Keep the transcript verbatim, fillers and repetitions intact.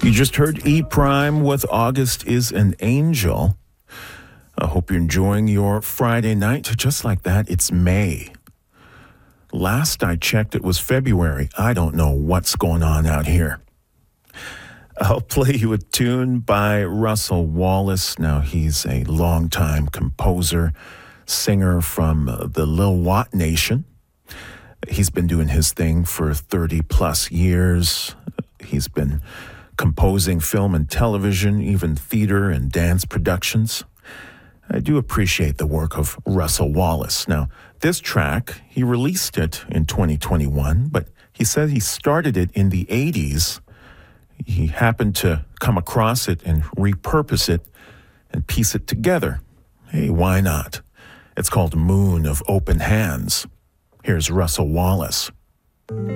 You just heard E Prime with August is an Angel. I hope you're enjoying your Friday night. Just like that, it's May. Last I checked, it was February. I don't know what's going on out here. I'll play you a tune by Russell Wallace. Now, he's a longtime composer, singer from the Lil Watt Nation. He's been doing his thing for thirty plus years. He's been composing film and television, even theater and dance productions. I do appreciate the work of Russell Wallace. Now, this track, he released it in twenty twenty-one, but he said he started it in the eighties. He happened to come across it and repurpose it and piece it together. Hey, why not? It's called Moon of Open Hands. Here's Russell Wallace.